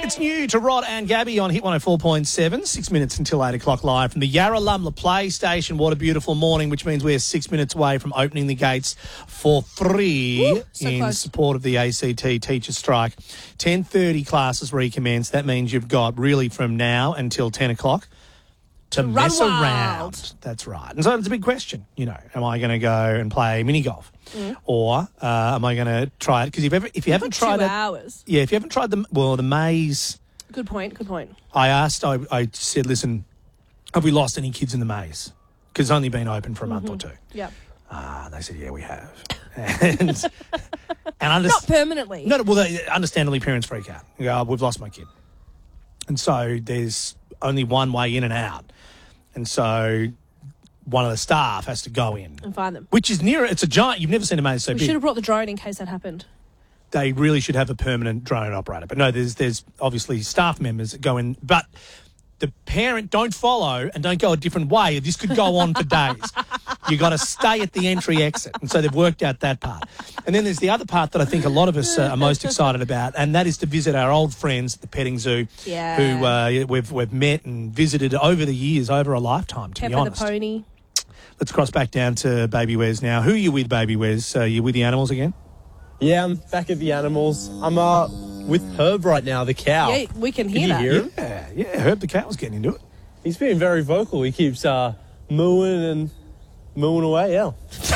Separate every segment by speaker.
Speaker 1: It's new to Rod and Gabby on Hit 104.7. 6 minutes until 8 o'clock live from the Yarralumla Play Station. What a beautiful morning, which means we're 6 minutes away from opening the gates for free in
Speaker 2: close.
Speaker 1: support of the ACT teacher strike. 10:30 classes recommence. That means you've got really from now until 10 o'clock to mess
Speaker 2: run
Speaker 1: around.
Speaker 2: wild.
Speaker 1: That's right. And so it's a big question, am I going to go and play mini golf? Or am I going to try it? Because if you haven't tried
Speaker 2: 2
Speaker 1: it,
Speaker 2: hours.
Speaker 1: yeah, if you haven't tried the maze.
Speaker 2: Good point.
Speaker 1: I said, listen, have we lost any kids in the maze? Because it's only been open for a month or two.
Speaker 2: Yeah.
Speaker 1: They said, yeah, we have. And
Speaker 2: Not permanently.
Speaker 1: No, well, understandably, parents freak out. You go, we've lost my kid. And so there's only one way in and out. And so one of the staff has to go in.
Speaker 2: And find them.
Speaker 1: Which is it's a giant, you've never seen a maze so
Speaker 2: We
Speaker 1: big.
Speaker 2: should have brought the drone in case that happened.
Speaker 1: They really should have a permanent drone operator. But no, there's obviously staff members that go in. But the parent, don't follow and don't go a different way. This could go on for days. You got to stay at the entry exit. And so they've worked out that part. And then there's the other part that I think a lot of us are most excited about, and that is to visit our old friends at the petting zoo who we've met and visited over the years, over a lifetime, to be
Speaker 2: Pepper the
Speaker 1: honest.
Speaker 2: pony.
Speaker 1: Let's cross back down to Baby Wes now. Who are you with, Baby Wes? You with the animals again?
Speaker 3: Yeah, I'm back at the animals. I'm with Herb right now, the cow.
Speaker 2: Yeah, we can
Speaker 3: Can
Speaker 2: hear
Speaker 3: you
Speaker 2: that.
Speaker 3: hear him?
Speaker 1: Yeah, Herb the cat was getting into it.
Speaker 3: He's being very vocal. He keeps mooing away, yeah.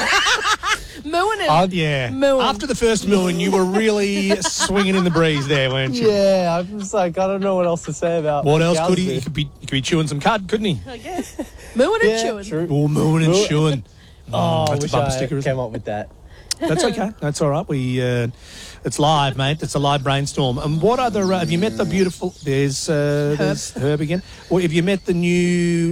Speaker 2: Mooing and
Speaker 1: Yeah.
Speaker 2: mooing.
Speaker 1: After the first mooing, you were really swinging in the breeze there, weren't you?
Speaker 3: Yeah, I'm just like, I don't know what else to say about
Speaker 1: What else
Speaker 3: cows
Speaker 1: could he?
Speaker 3: there.
Speaker 1: He could be chewing some cud, couldn't he?
Speaker 2: I guess. Mooing and
Speaker 3: Yeah,
Speaker 2: chewing.
Speaker 3: true.
Speaker 1: Oh, mooing and
Speaker 3: Moo-
Speaker 1: chewing.
Speaker 3: Oh, I
Speaker 1: that's a
Speaker 3: wish
Speaker 1: bumper
Speaker 3: I
Speaker 1: sticker, isn't
Speaker 3: came up with that.
Speaker 1: That's okay. That's all right. It's live, mate. It's a live brainstorm. And what other? Have you met the beautiful? There's Herb again. Or have you met the new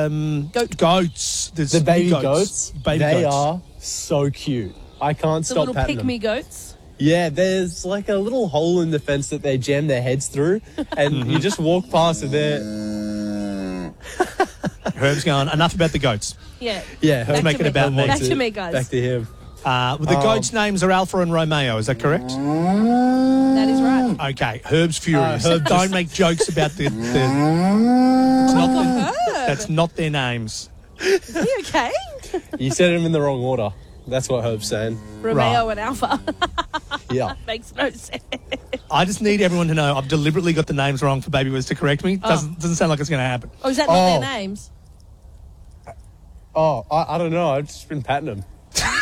Speaker 1: goats? There's
Speaker 3: The baby
Speaker 1: new
Speaker 3: goats,
Speaker 1: Baby
Speaker 3: they
Speaker 1: goats.
Speaker 3: are so cute. I can't
Speaker 2: The
Speaker 3: stop
Speaker 2: little
Speaker 3: patting them.
Speaker 2: pygmy goats.
Speaker 3: Yeah, there's like a little hole in the fence that they jam their heads through, and you just walk past and they're...
Speaker 1: Herb's going. Enough about the goats.
Speaker 2: Yeah.
Speaker 3: Yeah, Herb,
Speaker 1: make it about me.
Speaker 2: Back to me, guys.
Speaker 3: Back to him.
Speaker 1: The goats' names are Alpha and Romeo. Is that correct?
Speaker 2: That is right.
Speaker 1: Okay. Herb's furious.
Speaker 3: Herb
Speaker 1: Don't make jokes about the that's not their names.
Speaker 2: Is he okay?
Speaker 3: You said him in the wrong order. That's what Herb's saying.
Speaker 2: Romeo and Alpha.
Speaker 3: Yeah.
Speaker 2: Makes no sense.
Speaker 1: I just need everyone to know I've deliberately got the names wrong for Baby Wiz to correct me. Doesn't sound like it's going to happen.
Speaker 2: Oh, is that not their names?
Speaker 3: Oh, I don't know. I've just been patting him.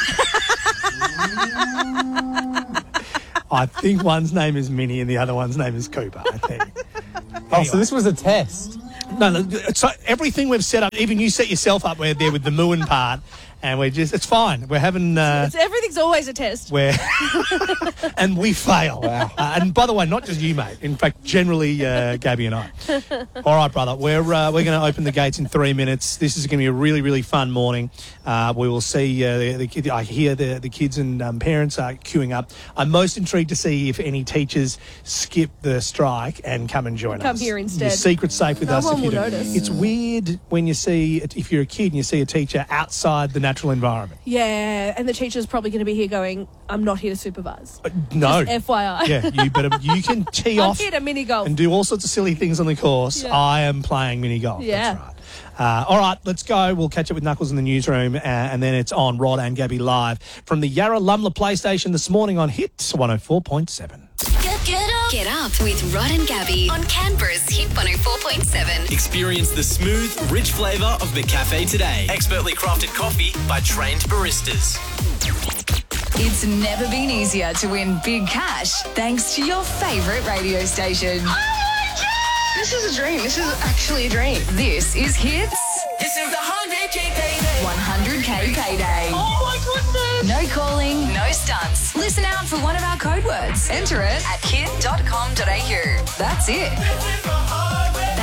Speaker 1: I think one's name is Minnie and the other one's name is Cooper, I think.
Speaker 3: Oh, so this was a test.
Speaker 1: No, so everything we've set up, even you set yourself up there with the mooing part, and it's fine. We're having...
Speaker 2: Everything's always a test.
Speaker 1: and we fail.
Speaker 3: Wow.
Speaker 1: And by the way, not just you, mate. In fact, generally, Gabby and I. All right, brother. We're going to open the gates in 3 minutes. This is going to be a really, really fun morning. We will see the kids. I hear the kids and parents are queuing up. I'm most intrigued to see if any teachers skip the strike and come and join us.
Speaker 2: Come here instead.
Speaker 1: Your secret's safe with us
Speaker 2: No
Speaker 1: if
Speaker 2: one
Speaker 1: you
Speaker 2: will
Speaker 1: do.
Speaker 2: notice.
Speaker 1: It's weird when you see, if you're a kid and you see a teacher outside the natural environment.
Speaker 2: Yeah, and the teacher's probably going to be here going, I'm not here to supervise.
Speaker 1: No.
Speaker 2: Just FYI.
Speaker 1: Yeah, you can tee
Speaker 2: I'm
Speaker 1: off
Speaker 2: here to mini golf.
Speaker 1: and do all sorts of silly things on the course.
Speaker 2: Yeah.
Speaker 1: I am playing mini golf.
Speaker 2: Yeah.
Speaker 1: That's right. All right, let's go. We'll catch up with Knuckles in the newsroom, and then it's on Rod and Gabby live from the Yarralumla Play Station this morning on Hit 104.7.
Speaker 4: Get up with Rod and Gabby on Canberra's Hit 104.7.
Speaker 5: Experience the smooth, rich flavour of McCafe today. Expertly crafted coffee by trained baristas.
Speaker 4: It's never been easier to win big cash thanks to your favourite radio station.
Speaker 6: Oh my God! This is a dream. This is actually a dream.
Speaker 4: This is Hits
Speaker 6: This is the 100K payday.
Speaker 4: 100K Payday.
Speaker 6: Oh my goodness!
Speaker 4: No calling, no stunts. Listen out for one of our code words. Enter it at hit.com.au. That's it.
Speaker 6: This is the highway.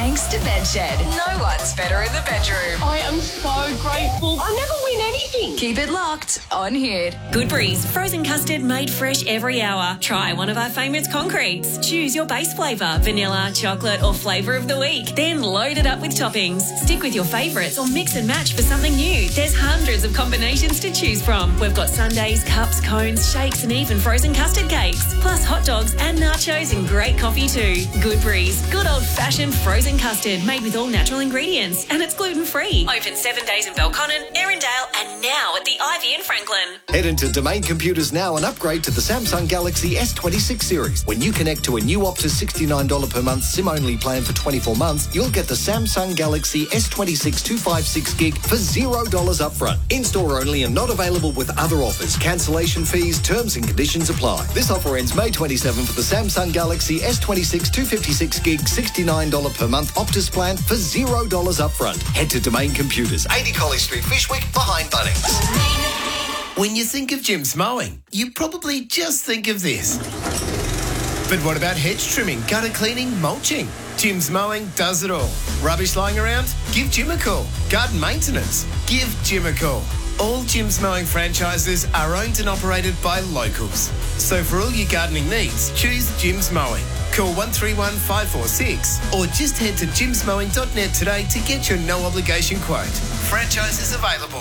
Speaker 4: Thanks to Bedshed. No one's better in the bedroom.
Speaker 6: I am so grateful. I never win anything.
Speaker 4: Keep it locked on Hit.
Speaker 7: Good Breeze, frozen custard made fresh every hour. Try one of our favourite concretes. Choose your base flavour, vanilla, chocolate or flavour of the week. Then load it up with toppings. Stick with your favourites or mix and match for something new. There's hundreds of combinations to choose from. We've got sundaes, cups, cones, shakes and even frozen custard cakes. Plus hot dogs and nachos and great coffee too. Good Breeze, good old-fashioned frozen custard made with all natural ingredients and it's gluten-free. Open 7 days in Belconnen, Erindale and now at the Ivy in Franklin.
Speaker 8: Head into Domain Computers now and upgrade to the Samsung Galaxy S26 series. When you connect to a new Optus $69 per month SIM-only plan for 24 months, you'll get the Samsung Galaxy S26 256 gig for $0 upfront. In-store only and not available with other offers. Cancellation fees, terms and conditions apply. This offer ends May 27 for the Samsung Galaxy S26 256 gig $69 per month Optus plan for $0 upfront. Head to Domain Computers, 80 Colley Street, Fishwick, behind Bunnings.
Speaker 9: When you think of Jim's Mowing, you probably just think of this. But what about hedge trimming, gutter cleaning, mulching? Jim's Mowing does it all. Rubbish lying around? Give Jim a call. Garden maintenance? Give Jim a call. All Jim's Mowing franchises are owned and operated by locals. So for all your gardening needs, choose Jim's Mowing. Call 131 546 or just head to jimsmowing.net today to get your no obligation quote. Franchises available.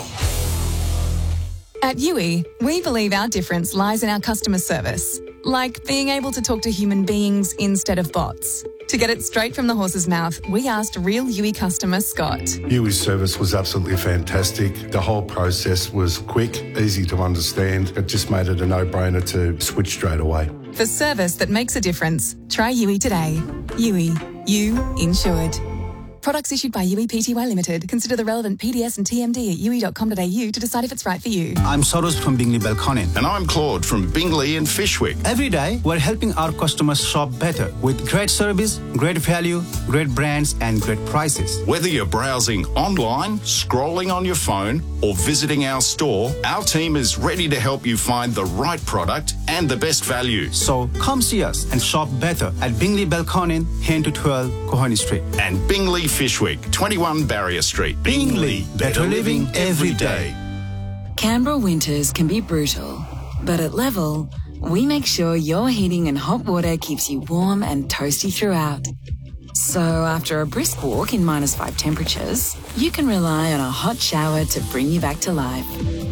Speaker 10: At UE, we believe our difference lies in our customer service, like being able to talk to human beings instead of bots. To get it straight from the horse's mouth, we asked real UE customer Scott.
Speaker 11: UE's service was absolutely fantastic. The whole process was quick, easy to understand. It just made it a no-brainer to switch straight away.
Speaker 10: For service that makes a difference, try UE today. UE, you insured. Products issued by UE Pty Limited. Consider the relevant PDS and TMD at ue.com.au to decide if it's right for you.
Speaker 12: I'm Soros from Bingley Belconnen.
Speaker 13: And I'm Claude from Bingley and Fishwick.
Speaker 12: Every day, we're helping our customers shop better with great service, great value, great brands and great prices.
Speaker 13: Whether you're browsing online, scrolling on your phone or visiting our store, our team is ready to help you find the right product and the best value.
Speaker 12: So come see us and shop better at Bingley Belconnen, 10 to 12 Cohoney Street.
Speaker 13: And Bingley Fishwick, 21 Barrier Street.
Speaker 12: Bingley, better living every day.
Speaker 14: Canberra winters can be brutal, but at Level, we make sure your heating and hot water keeps you warm and toasty throughout. So after a brisk walk in -5 temperatures, you can rely on a hot shower to bring you back to life.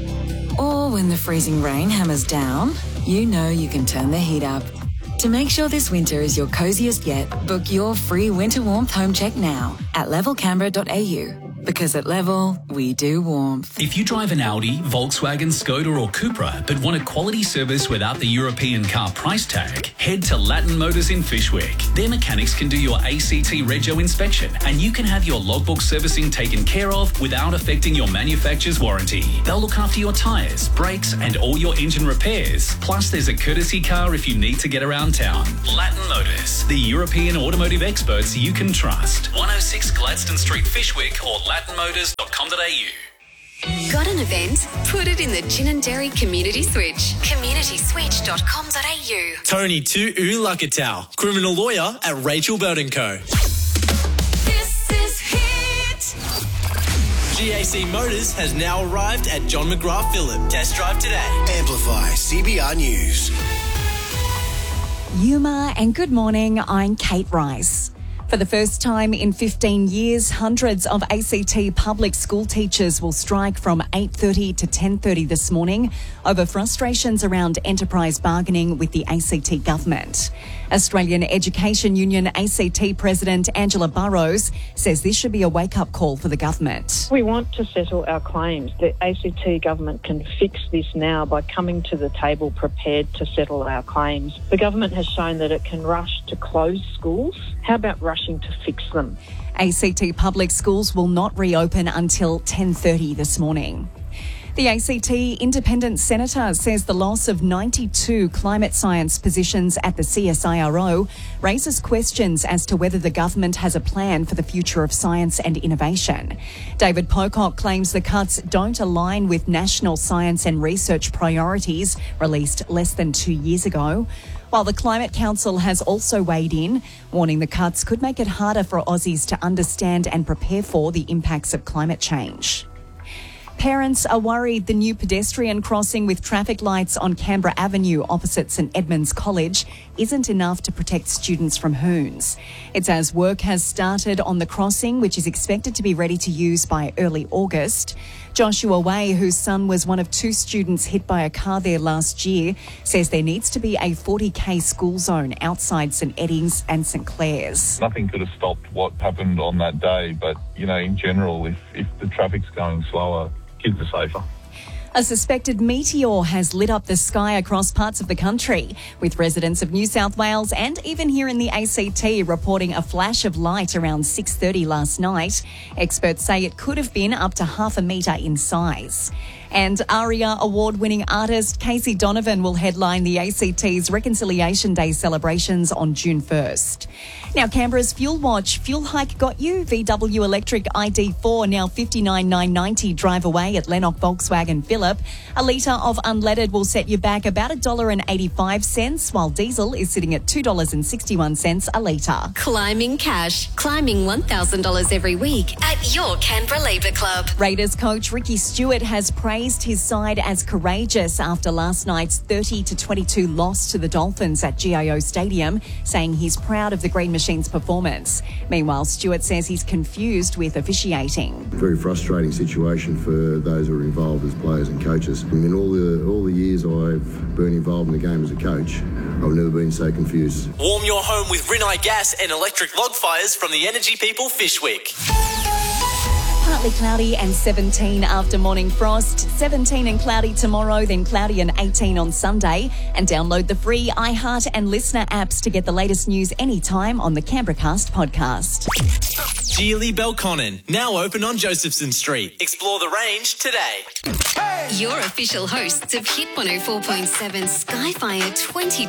Speaker 14: Or when the freezing rain hammers down, you know you can turn the heat up. To make sure this winter is your coziest yet, book your free winter warmth home check now at levelcanberra.au. Because at Level, we do warmth.
Speaker 15: If you drive an Audi, Volkswagen, Skoda or Cupra but want a quality service without the European car price tag, head to Latin Motors in Fishwick. Their mechanics can do your ACT Rego inspection and you can have your logbook servicing taken care of without affecting your manufacturer's warranty. They'll look after your tyres, brakes and all your engine repairs. Plus there's a courtesy car if you need to get around town. Latin Motors, the European automotive experts you can trust. 106 Gladstone Street, Fishwick or latinmotors.com.au.
Speaker 16: Got an event? Put it in the Gin and Dairy Community Switch. communityswitch.com.au.
Speaker 5: Tony to Ulakatau, criminal lawyer at Rachel Bird & Co.
Speaker 16: This is Hit.
Speaker 5: GAC Motors has now arrived at John McGrath Phillip. Test drive today.
Speaker 8: Amplify CBR News.
Speaker 17: Yuma and good morning, I'm Kate Rice. For the first time in 15 years, hundreds of ACT public school teachers will strike from 8:30 to 10:30 this morning over frustrations around enterprise bargaining with the ACT government. Australian Education Union ACT President Angela Burrows says this should be a wake-up call for the government.
Speaker 18: We want to settle our claims. The ACT government can fix this now by coming to the table prepared to settle our claims. The government has shown that it can rush to close schools. How about rushing to fix them?
Speaker 17: ACT public schools will not reopen until 10:30 this morning. The ACT Independent Senator says the loss of 92 climate science positions at the CSIRO raises questions as to whether the government has a plan for the future of science and innovation. David Pocock claims the cuts don't align with national science and research priorities released less than 2 years ago. while the Climate Council has also weighed in, warning the cuts could make it harder for Aussies to understand and prepare for the impacts of climate change. Parents are worried the new pedestrian crossing with traffic lights on Canberra Avenue opposite St Edmunds College isn't enough to protect students from hoons. It's as work has started on the crossing, which is expected to be ready to use by early August. Joshua Way, whose son was one of 2 students hit by a car there last year, says there needs to be a 40k school zone outside St Eddings and St Clair's.
Speaker 19: Nothing could have stopped what happened on that day, but, in general, if the traffic's going slower, kids are safer.
Speaker 17: A suspected meteor has lit up the sky across parts of the country, with residents of New South Wales and even here in the ACT reporting a flash of light around 6:30 last night. Experts say it could have been up to half a metre in size. And ARIA award-winning artist Casey Donovan will headline the ACT's Reconciliation Day celebrations on June 1st. Now, Canberra's Fuel Watch. Fuel hike got you. VW Electric ID4 now $59,990 drive away at Lennox Volkswagen Phillip. A litre of unleaded will set you back about $1.85, while diesel is sitting at $2.61 a litre.
Speaker 16: Climbing cash. Climbing $1,000 every week at your Canberra Labour Club.
Speaker 17: Raiders coach Ricky Stewart has praised his side as courageous after last night's 30-22 loss to the Dolphins at GIO Stadium, saying he's proud of the Green Machine's performance. Meanwhile, Stewart says he's confused with officiating.
Speaker 20: Very frustrating situation for those who are involved as players and coaches. In all the years I've been involved in the game as a coach, I've never been so confused.
Speaker 5: Warm your home with Rinnai gas and electric log fires from the Energy People Fishwick.
Speaker 17: Partly cloudy and 17 after morning frost. 17 and cloudy tomorrow, then cloudy and 18 on Sunday. And download the free iHeart and Listener apps to get the latest news anytime on the CanberraCast podcast.
Speaker 5: Geely Belconnen, now open on Josephson Street. Explore the range today.
Speaker 16: Your official hosts of Hit 104.7 Skyfire 20